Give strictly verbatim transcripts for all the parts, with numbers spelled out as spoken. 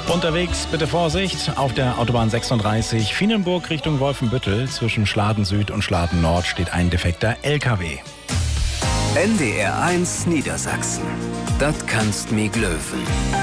Unterwegs bitte Vorsicht auf der Autobahn sechsunddreißig Fienenburg Richtung Wolfenbüttel. Zwischen Schladen Süd und Schladen Nord steht ein defekter L K W. N D R eins Niedersachsen. Das kannst mi glöwen.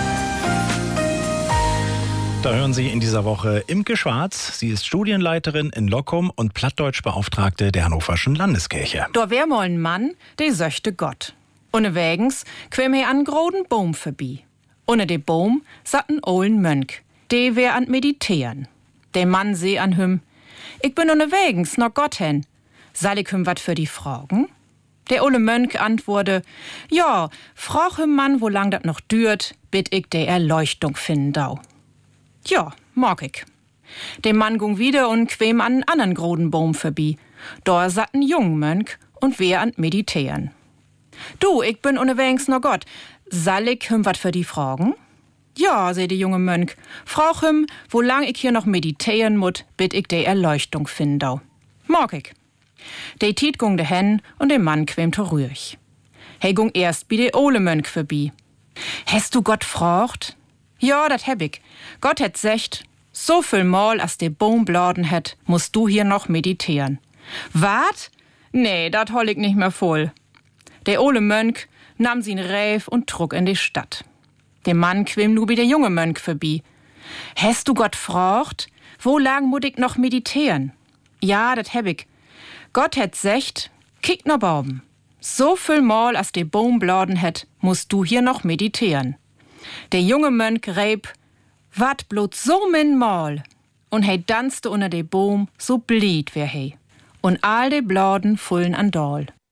Da hören Sie in dieser Woche Imke Schwarz. Sie ist Studienleiterin in Loccum und Plattdeutschbeauftragte der Hannoverschen Landeskirche. Da wär mal ein Mann, der söchte Gott. Unterwegs quem he an groden Baum vorbei. Unter de Baum satt ein ollen Mönch. De wär an meditieren. Der Mann seh an hüm: Ich bin unterwegs nach Gott hin. Soll ich hüm wat für die fragen? Der olle Mönch antworte: Ja, frag hüm Mann, wo lang dat noch dürt, bitt ich de Erleuchtung finden dau. Ja, mag ich. Der Mann gung wieder und quem an einen anderen groden Baum vorbei. Da satt ein jung Mönch und wär an meditieren. Du, ich bin unterwegs nach Gott. Soll ich hüm wat für die fragen? Ja, seh die junge Mönch. Frag hüm, wo lang ich hier noch meditieren mut, bitt ich de Erleuchtung finden dau. Mag ich. De Tiet gung de hen und der Mann quemte ruhig. He gung erst bi de ole Mönch vorbei. Hast du Gott fragt? Ja, dat heb ich. Gott het secht, so viel Mal as de Baum bladen het, musst du hier noch meditieren. Wat? Nee, dat hol ich nicht mehr voll. Der ole Mönch nahm sin Räf und trug in die Stadt. Der Mann quem nu bi der junge Mönch vorbei. Hast du Gott fragt? Wo lang mut ich noch meditieren? Ja, dat heb ich. Gott het secht, kick no Baum. So viel Mal as de Baum bladen het, musst du hier noch meditieren. Der junge Mönch räb: Wat blot so min Mal? Und he danste unter de Baum, so blied wär he. Und all de Bladen fullen an Dahl.